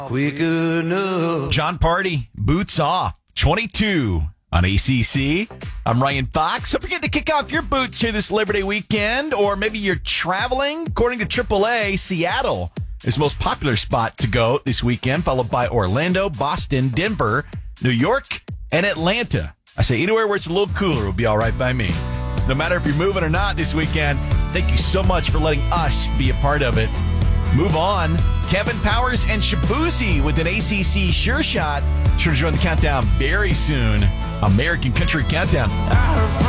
Quick enough. John Party, Boots Off, 22 on ACC. I'm Ryan Fox. Don't forget to kick off your boots here this Labor Day weekend, or maybe you're traveling. According to AAA, Seattle is the most popular spot to go this weekend, followed by Orlando, Boston, Denver, New York, and Atlanta. I say anywhere where it's a little cooler will be all right by me. No matter if you're moving or not this weekend, thank you so much for letting us be a part of it. Move on. Kevin Powers and Shabuzi with an ACC Sure Shot. Sure to join the countdown very soon. American Country Countdown.